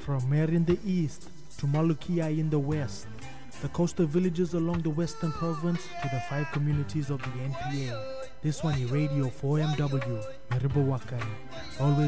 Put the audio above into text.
From Mer in the east to Malukia in the west, the coastal villages along the western province to the 5 communities of the NPA. This one is Radio 4MW, Meribo Wakari. Always